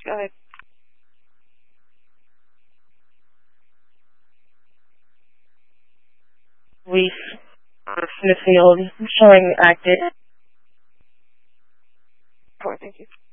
Go ahead. Leaf in the field showing active. Thank you.